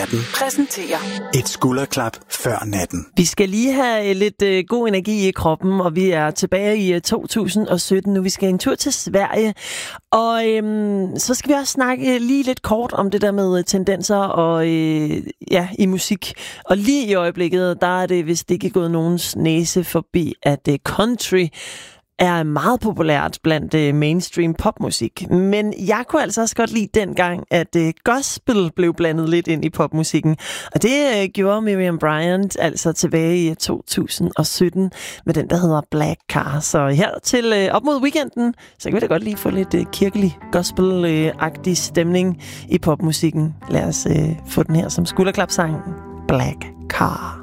natten præsenterer et skulderklap før natten. Vi skal lige have lidt god energi i kroppen, og vi er tilbage i 2017 nu. Vi skal en tur til Sverige, og så skal vi også snakke lige lidt kort om det der med tendenser og i musik. Og lige i øjeblikket, der er det vist ikke gået nogens næse forbi, at country er meget populært blandt mainstream popmusik. Men jeg kunne altså også godt lide dengang, at gospel blev blandet lidt ind i popmusikken. Og det gjorde Miriam Bryant altså tilbage i 2017 med den, der hedder Black Car. Så her til op mod weekenden, så kan vi da godt lige få lidt kirkelig gospel-agtig stemning i popmusikken. Lad os få den her som skulderklapsangen Black Car.